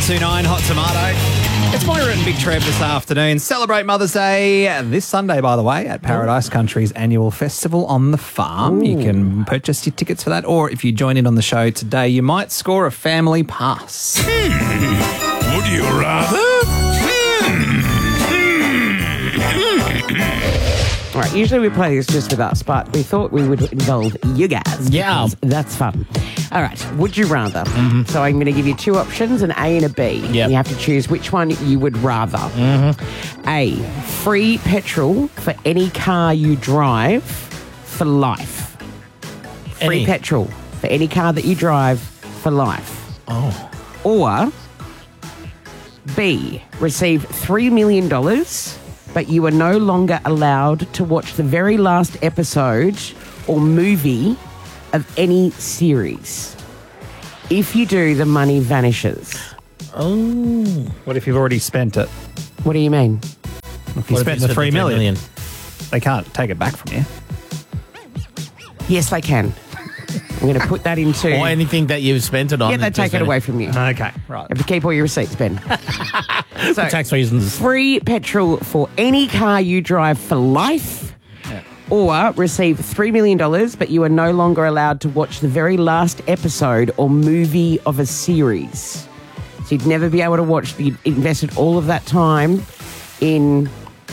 1029 Hot Tomato. It's Moira and Big Trev this afternoon. Celebrate Mother's Day this Sunday, by the way, at Paradise Country's annual festival on the farm. You can purchase your tickets for that, or if you join in on the show today, you might score a family pass. Would you rather? All right, usually we play this just with us, but we thought we would involve you guys. Yeah. because That's fun. All right, would you rather? So I'm going to give you two options, an A and a B. Yep. You have to choose which one you would rather. A, free petrol for any car you drive for life. Free Any. petrol for any car that you drive for life. Oh. Or B, receive $3 million, but you are no longer allowed to watch the very last episode or movie of any series. If you do, the money vanishes. Oh. What if you've already spent it? What do you mean? If you What if spent you the $3 million, $3 they can't take it back from you. Yes, they can. I'm going to put that into... Or anything that you've spent it on. Yeah, they take it away from you. You Okay, right. have to keep all your receipts, Ben. So, For tax reasons. free petrol for any car you drive for life, or receive $3 million, but you are no longer allowed to watch the very last episode or movie of a series. So you'd never be able to watch, you'd invested all of that time in,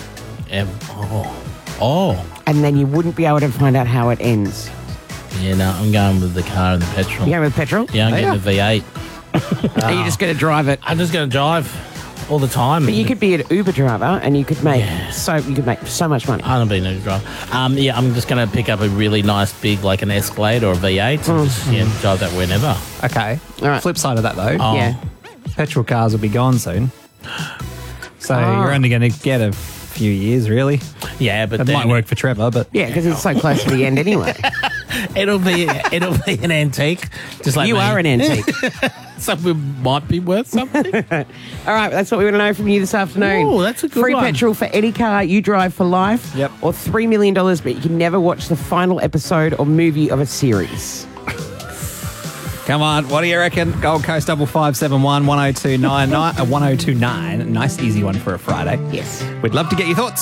Oh. and then you wouldn't be able to find out how it ends. Yeah, no, I'm going with the car and the petrol. You going with petrol? Yeah, I'm Oh, getting the V8. Are you just going to drive it? I'm just going to drive all the time. But you could be an Uber driver and you could make so much money. I don't be no driver. Yeah, I'm just going to pick up a really nice big, like an Escalade or a V8 and just drive that whenever. Okay. All right. Flip side of that, though, Oh. Yeah. petrol cars will be gone soon. So Oh. you're only going to get a few years, really. Yeah, but It then might work for Trevor, but Yeah, because it's so close to the end anyway. it'll be an antique. Just like You me. are an antique. Something might be worth something. All right, that's what we want to know from you this afternoon. Ooh, that's a good Free one. petrol for any car you drive for life. Yep. Or $3 million, but you can never watch the final episode or movie of a series. come on, what do you reckon? Gold Coast 5571 1029 1029. Nice easy one for a Friday. Yes. We'd love to get your thoughts.